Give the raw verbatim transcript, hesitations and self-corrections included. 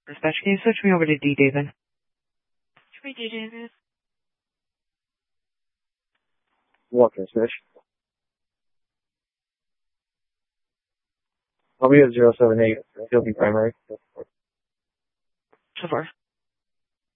Dispatch, can you switch me over to D. David? Three D David. Walker switch. I'll be at zero seven eight. He'll be primary. So far.